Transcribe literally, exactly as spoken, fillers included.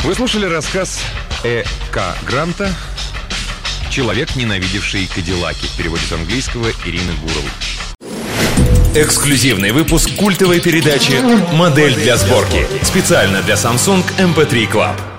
Вы слушали рассказ Э. К. Гранта «Человек, ненавидевший Кадиллаки», в переводе с английского Ирины Гуровой. Эксклюзивный выпуск культовой передачи «Модель для сборки». Специально для Samsung эм пэ три Club.